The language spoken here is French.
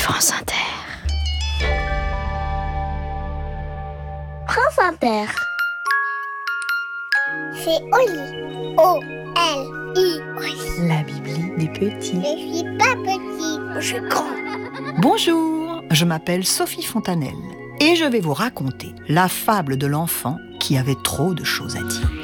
France Inter. France Inter. C'est Oli. O-L-I. Oli. La Bibli des petits. Je suis pas petit, je suis grand. Bonjour, je m'appelle Sophie Fontanelle et je vais vous raconter la fable de l'enfant qui avait trop de choses à dire.